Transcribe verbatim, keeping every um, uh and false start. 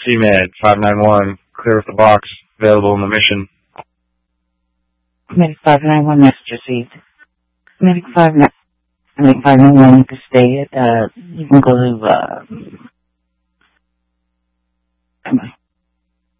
C M E D, five nine one, clear with the box, available in the mission. Medic five nine one, message received. Medic five nine, Medic five nine one, you can stay, uh, you can go to, uh, come on.